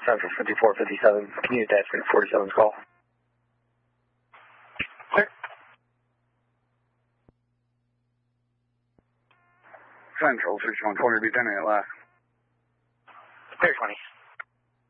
Central 5457, can you attach me to 47's call? Clear. Central 6120, be 10 last. Clear 20.